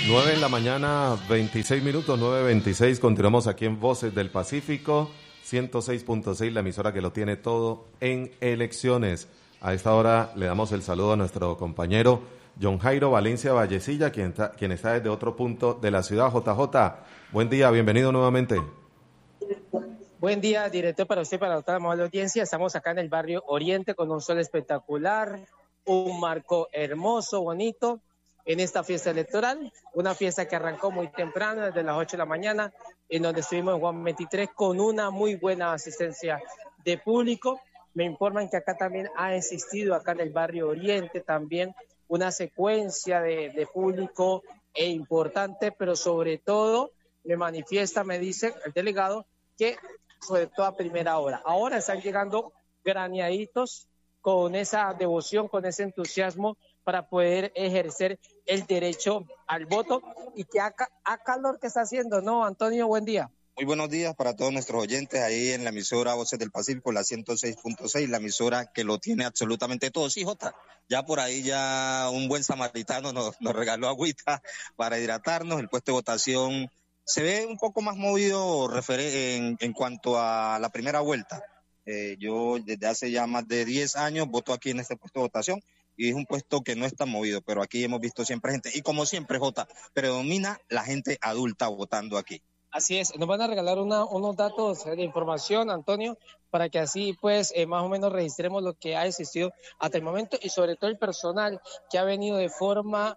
9 en la mañana, 26 minutos, 9:26. Continuamos aquí en Voces del Pacífico, 106.6, la emisora que lo tiene todo en elecciones. A esta hora le damos el saludo a nuestro compañero John Jairo Valencia Vallecilla, quien está desde otro punto de la ciudad. JJ, buen día, bienvenido nuevamente. Buen día, director, para usted, para toda la amable audiencia. Estamos acá en el barrio Oriente con un sol espectacular, un marco hermoso, bonito, en esta fiesta electoral, una fiesta que arrancó muy temprano, desde las 8 de la mañana, en donde estuvimos en Juan 23 con una muy buena asistencia de público. Me informan que acá también ha existido, acá en el barrio Oriente, también una secuencia de público importante, pero sobre todo me manifiesta, me dice el delegado, que sobre todo a primera hora. Ahora están llegando graneaditos con esa devoción, con ese entusiasmo para poder ejercer el derecho al voto. Y que a calor que está haciendo, ¿no, Antonio? Buen día. Muy buenos días para todos nuestros oyentes ahí en la emisora Voces del Pacífico, la 106.6, la emisora que lo tiene absolutamente todo. Sí, Jota, ya por ahí ya un buen samaritano nos regaló agüita para hidratarnos. El puesto de votación se ve un poco más movido en cuanto a la primera vuelta. Yo desde hace ya más de 10 años voto aquí en este puesto de votación y es un puesto que no está movido, pero aquí hemos visto siempre gente. Y como siempre, Jota, predomina la gente adulta votando aquí. Así es, nos van a regalar unos datos de información, Antonio, para que así pues más o menos registremos lo que ha existido hasta el momento y sobre todo el personal que ha venido de forma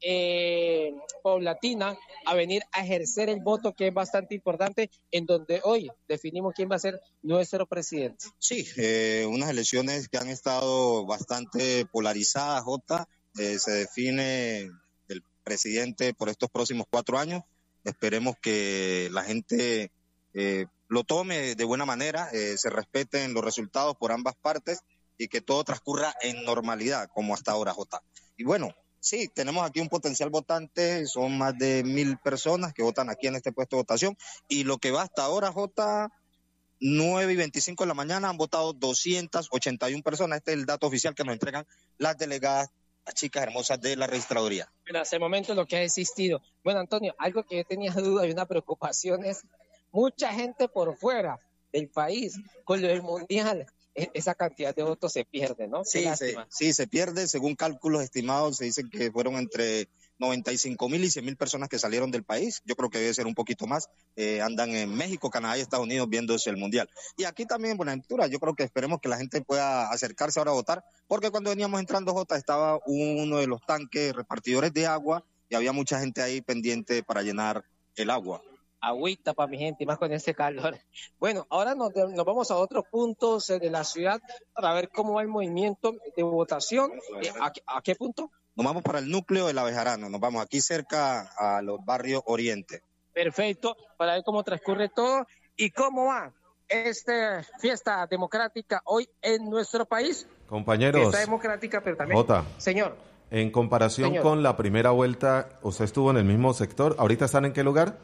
paulatina a venir a ejercer el voto, que es bastante importante, en donde hoy definimos quién va a ser nuestro presidente. Sí, unas elecciones que han estado bastante polarizadas, Jota. Se define el presidente por estos próximos 4 años. Esperemos que la gente lo tome de buena manera, se respeten los resultados por ambas partes y que todo transcurra en normalidad, como hasta ahora, Jota. Y bueno, sí, tenemos aquí un potencial votante, son más de 1,000 personas que votan aquí en este puesto de votación, y lo que va hasta ahora, Jota, 9:25 de la mañana han votado 281 personas. Este es el dato oficial que nos entregan las delegadas, las chicas hermosas de la registraduría. Bueno, hasta el momento lo que ha existido. Bueno, Antonio, algo que yo tenía duda y una preocupación es mucha gente por fuera del país con lo del mundial. Esa cantidad de votos se pierde, ¿no? Sí, se pierde. Según cálculos estimados, se dice que fueron entre 95,000 y 100,000 personas que salieron del país. Yo creo que debe ser un poquito más. Andan en México, Canadá y Estados Unidos viéndose el mundial. Y aquí también en Buenaventura, yo creo que esperemos que la gente pueda acercarse ahora a votar, porque cuando veníamos entrando, Jota, estaba uno de los tanques repartidores de agua y había mucha gente ahí pendiente para llenar el agua. Agüita para mi gente, y más con ese calor. Bueno, ahora nos vamos a otros puntos de la ciudad para ver cómo va el movimiento de votación. ¿A qué punto? Nos vamos para el núcleo del Abejarano, nos vamos aquí cerca a los barrios Oriente. Perfecto, para ver cómo transcurre todo y cómo va esta fiesta democrática hoy en nuestro país. Compañeros, fiesta democrática, pero también... Jota, señor. En comparación con la primera vuelta, ¿usted estuvo en el mismo sector? ¿Ahorita están en qué lugar?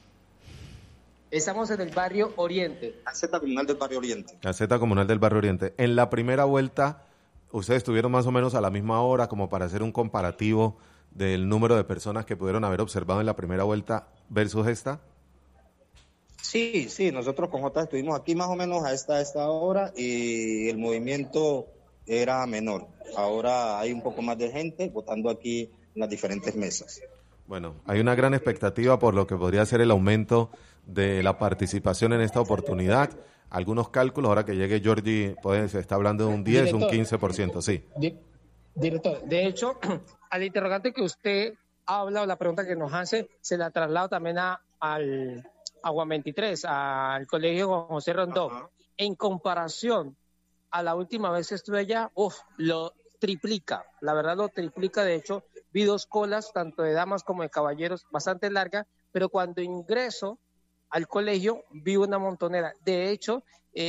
Estamos en el barrio Oriente. Caseta Comunal del Barrio Oriente. Caseta Comunal del Barrio Oriente. En la primera vuelta, ¿ustedes estuvieron más o menos a la misma hora como para hacer un comparativo del número de personas que pudieron haber observado en la primera vuelta versus esta? Sí, nosotros con Jota estuvimos aquí más o menos a esta hora y el movimiento era menor. Ahora hay un poco más de gente votando aquí en las diferentes mesas. Bueno, hay una gran expectativa por lo que podría ser el aumento de la participación en esta oportunidad. Algunos cálculos, ahora que llegue Giorgi, se está hablando de un 10, director, un 15%, sí. Director, de hecho, al interrogante que usted ha hablado, la pregunta que nos hace, se la traslado también a Juan 23, al colegio Juan José Rondó. Ajá. En comparación a la última vez que estuve allá, lo triplica, la verdad lo triplica. De hecho, vi 2 colas, tanto de damas como de caballeros, bastante largas, pero cuando ingreso al colegio vi una montonera. De hecho,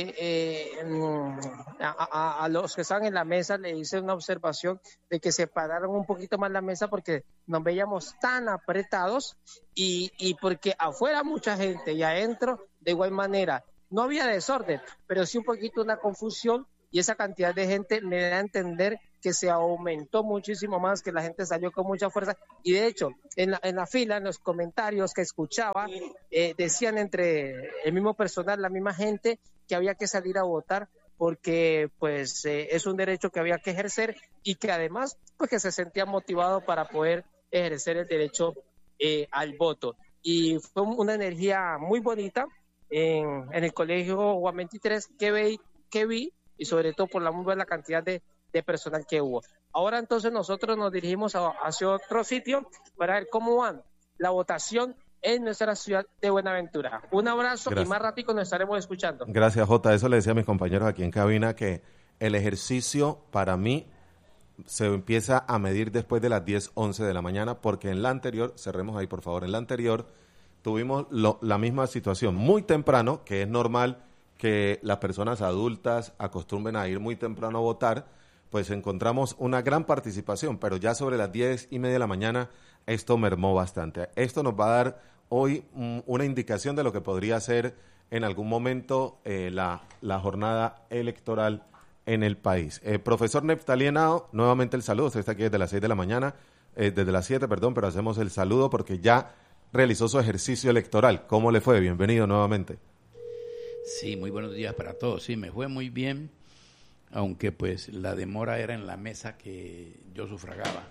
a los que estaban en la mesa le hice una observación de que separaron un poquito más la mesa porque nos veíamos tan apretados y porque afuera mucha gente y adentro de igual manera. No había desorden, pero sí un poquito una confusión, y esa cantidad de gente me da a entender que se aumentó muchísimo más, que la gente salió con mucha fuerza. Y de hecho, en la fila, en los comentarios que escuchaba, decían entre el mismo personal, la misma gente, que había que salir a votar porque pues es un derecho que había que ejercer y que además pues que se sentía motivado para poder ejercer el derecho al voto. Y fue una energía muy bonita en el colegio Juan 23 que vi y sobre todo por la muy buena cantidad de personal que hubo. Ahora entonces nosotros nos dirigimos hacia otro sitio para ver cómo van la votación en nuestra ciudad de Buenaventura. Un abrazo. Gracias. Y más ratico nos estaremos escuchando. Gracias, Jota. Eso le decía a mis compañeros aquí en cabina, que el ejercicio para mí se empieza a medir después de las 10, 11 de la mañana, porque en la anterior, cerremos ahí por favor, en la anterior tuvimos la misma situación muy temprano, que es normal que las personas adultas acostumbren a ir muy temprano a votar, pues encontramos una gran participación, pero ya sobre las 10:30 de la mañana esto mermó bastante. Esto nos va a dar hoy una indicación de lo que podría ser en algún momento la jornada electoral en el país. Profesor Neftalí Henao, nuevamente el saludo. Usted está aquí desde las 6 de la mañana, desde las 7, perdón, pero hacemos el saludo porque ya realizó su ejercicio electoral. ¿Cómo le fue? Bienvenido nuevamente. Sí, muy buenos días para todos. Sí, me fue muy bien, aunque pues la demora era en la mesa que yo sufragaba.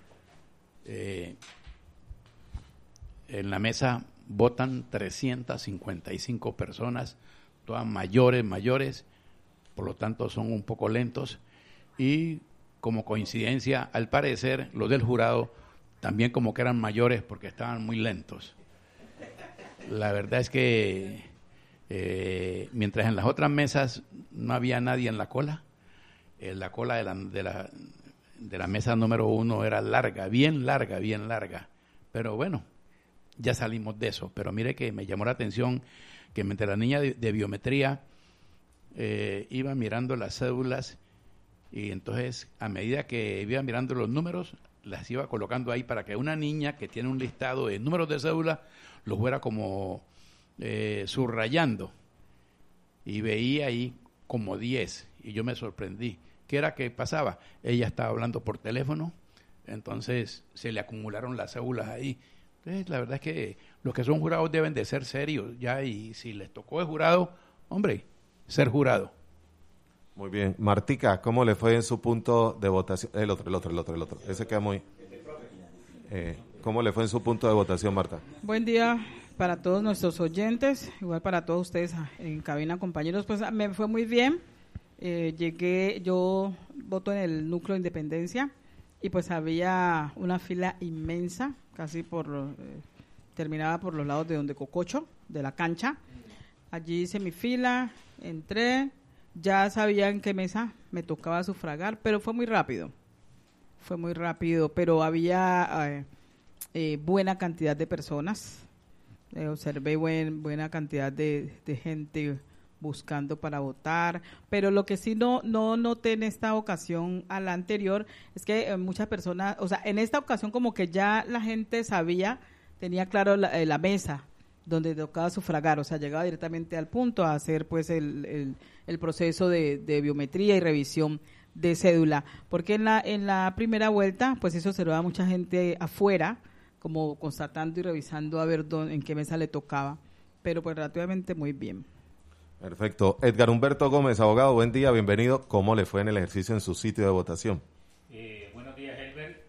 En la mesa votan 355 personas, todas mayores, por lo tanto son un poco lentos, y como coincidencia, al parecer, los del jurado también como que eran mayores porque estaban muy lentos. La verdad es que mientras en las otras mesas no había nadie en la cola, la cola de la mesa número 1 era larga, bien larga, pero bueno, ya salimos de eso. Pero mire que me llamó la atención que mientras la niña de biometría iba mirando las cédulas, y entonces a medida que iba mirando los números, las iba colocando ahí para que una niña que tiene un listado de números de cédula los fuera como subrayando, y veía ahí como 10, y yo me sorprendí. ¿Qué era que pasaba? Ella estaba hablando por teléfono, entonces se le acumularon las cédulas ahí. Entonces la verdad es que los que son jurados deben de ser serios ya, y si les tocó de jurado, hombre, ser jurado. Muy bien. Martica, ¿cómo le fue en su punto de votación? El otro. Ese queda muy... ¿Cómo le fue en su punto de votación, Marta? Buen día para todos nuestros oyentes, igual para todos ustedes en cabina, compañeros. Pues me fue muy bien. Yo voto en el núcleo de Independencia, y pues había una fila inmensa, casi terminaba por los lados de donde Cococho, de la cancha. Allí hice mi fila, entré, ya sabía en qué mesa me tocaba sufragar, pero fue muy rápido, pero había buena cantidad de personas, observé buena cantidad de gente buscando para votar, pero lo que sí no noté en esta ocasión a la anterior es que muchas personas, o sea, en esta ocasión como que ya la gente tenía claro la mesa donde tocaba sufragar, o sea, llegaba directamente al punto a hacer pues el proceso de biometría y revisión de cédula, porque en la primera vuelta pues eso se lo da mucha gente afuera, como constatando y revisando a ver en qué mesa le tocaba, pero pues relativamente muy bien. Perfecto. Edgar Humberto Gómez, abogado, buen día, bienvenido. ¿Cómo le fue en el ejercicio en su sitio de votación? Buenos días, Elber.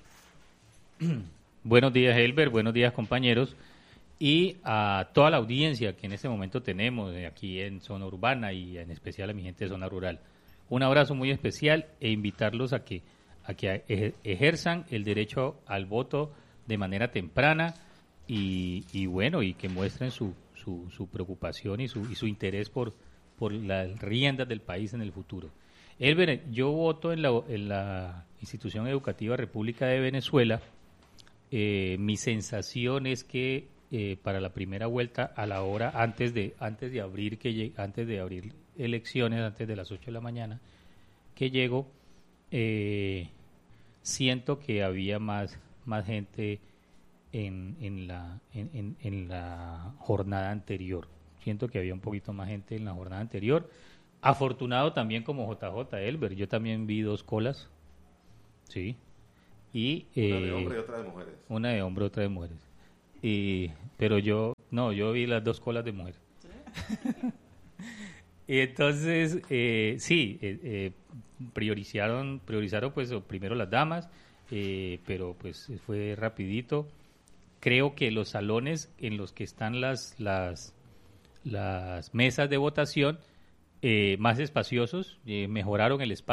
Buenos días, Elber. Buenos días, compañeros. Y a toda la audiencia que en este momento tenemos aquí en zona urbana y en especial a mi gente de zona rural. Un abrazo muy especial e invitarlos a que ejerzan el derecho al voto de manera temprana y bueno, y que muestren su preocupación y su interés por las riendas del país en el futuro. Elber, yo voto en la institución educativa República de Venezuela. Mi sensación es que para la primera vuelta, a la hora antes de abrir elecciones, antes de las 8 de la mañana que llego, siento que había más gente en la jornada anterior. Siento que había un poquito más gente en la jornada anterior. Afortunado también como JJ Elber. Yo también vi 2 colas Sí. Y, una de hombre y otra de mujeres. Una de hombre, otra de mujeres. Pero yo vi las dos colas de mujeres. Y entonces, priorizaron pues primero las damas, pero pues fue rapidito. Creo que los salones en los que están las mesas de votación más espaciosos, mejoraron el espacio.